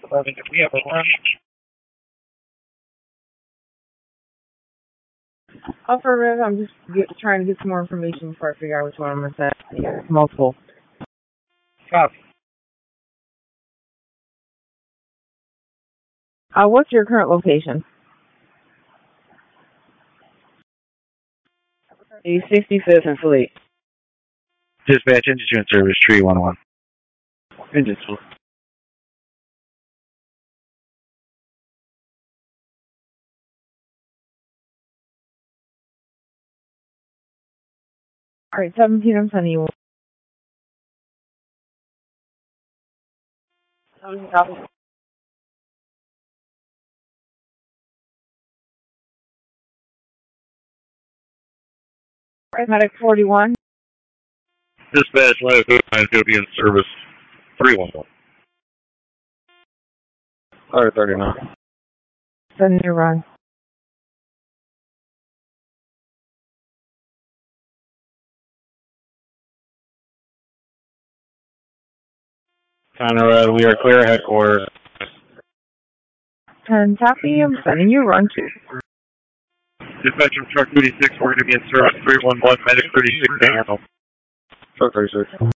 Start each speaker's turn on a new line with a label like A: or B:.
A: Department, we have a run.
B: Affirmative. I'm just trying to get some more information before I figure out which one I'm going to set. Yeah, it's multiple.
A: Copy.
B: What's your current location? 65th and Fleet.
A: Dispatch, indigent service, tree 11. Indigent.
B: Alright, 17, I'm sending you. Medic 41.
A: Dispatch, latitude 950 in service, 311. Alright, 39.
B: Sending you run.
A: Conrad, we are clear headquarters.
B: 10 copy, I'm sending you run 2.
A: Dispatch from truck duty 6, we're going to be in service 311, medic 36 to handle. Truck 36.